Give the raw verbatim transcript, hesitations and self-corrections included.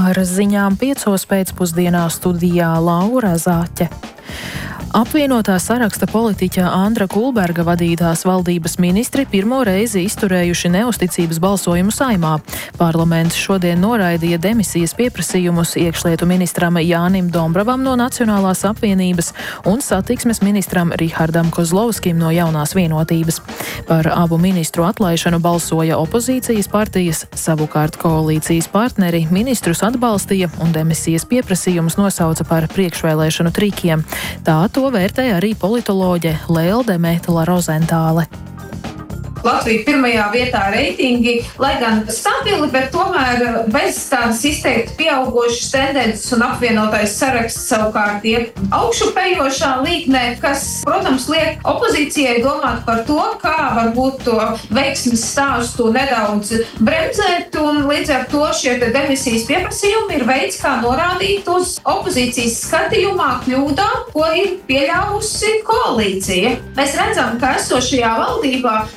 Ar ziņām piecos pēcpusdienā studijā Laura Zāķe. Apvienotā saraksta politiķa Andra Kulberga vadītās valdības ministri pirmo reizi izturējuši neusticības balsojumu Saeimā. Parlaments šodien noraidīja demisijas pieprasījumus iekšlietu ministram Jānim Dombravam no Nacionālās apvienības un satiksmes ministram Rihardam Kozlovskim no Jaunās vienotības. Par abu ministru atlaišanu balsoja opozīcijas partijas, savukārt koalīcijas partneri ministrus atbalstīja un demisijas pieprasījumus nosauca par priekšvēlēšanu trikiem. Tā to vērtē arī politoloģe Lelde Mētela Rozentāle. Latvija pirmajā vietā reitingi, lai gan stabili, bet tomēr bez tādas izteikti pieaugošas tendences un apvienotais saraksts savukārt iet augšupejošā līknē, kas, protams, liek opozīcijai domāt par to, kā varbūt to veiksmes stāstu nedaudz bremzēt, un līdz ar to šie te demisijas pieprasījumi ir veids, kā norādīt uz opozīcijas skatījumā kļūdām, ko ir pieļāvusi koalīcija. Mēs redzam, ka esošajā valdībā